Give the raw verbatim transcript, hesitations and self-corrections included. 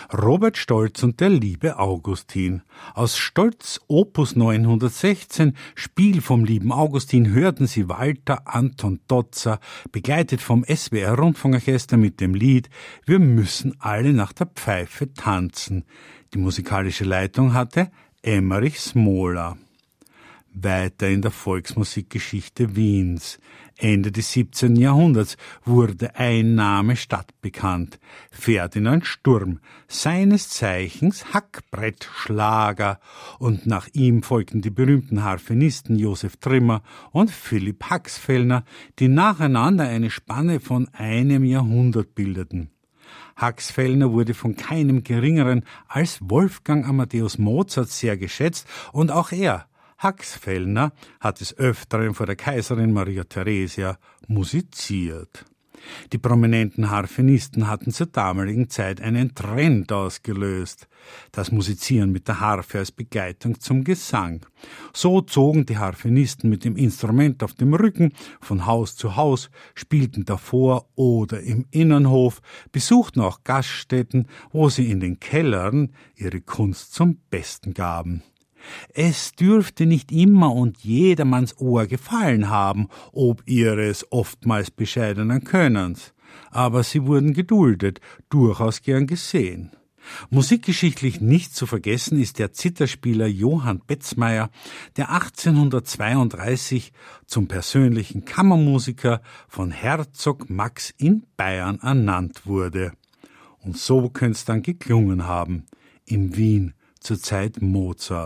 Robert Stolz und der liebe Augustin. Aus Stolz Opus neunhundertsechzehn, Spiel vom lieben Augustin, hörten Sie Walter Anton Dotzer, begleitet vom S W R Rundfunkorchester mit dem Lied Wir müssen alle nach der Pfeife tanzen. Die musikalische Leitung hatte Emmerich Smola. Weiter in der Volksmusikgeschichte Wiens. Ende des siebzehnten Jahrhunderts wurde ein Name stadtbekannt: Ferdinand Sturm, seines Zeichens Hackbrettschlager, und nach ihm folgten die berühmten Harfenisten Josef Trimmer und Philipp Haxfellner, die nacheinander eine Spanne von einem Jahrhundert bildeten. Haxfellner wurde von keinem geringeren als Wolfgang Amadeus Mozart sehr geschätzt, und auch er, Haxfellner, hat des Öfteren vor der Kaiserin Maria Theresia musiziert. Die prominenten Harfenisten hatten zur damaligen Zeit einen Trend ausgelöst: das Musizieren mit der Harfe als Begleitung zum Gesang. So zogen die Harfenisten mit dem Instrument auf dem Rücken von Haus zu Haus, spielten davor oder im Innenhof, besuchten auch Gaststätten, wo sie in den Kellern ihre Kunst zum Besten gaben. Es dürfte nicht immer und jedermanns Ohr gefallen haben, ob ihres oftmals bescheidenen Könnens, aber sie wurden geduldet, durchaus gern gesehen. Musikgeschichtlich nicht zu vergessen ist der Zitherspieler Johann Betzmeier, der achtzehnhundertzweiunddreißig zum persönlichen Kammermusiker von Herzog Max in Bayern ernannt wurde. Und so könnte es dann geklungen haben in Wien zur Zeit Mozart.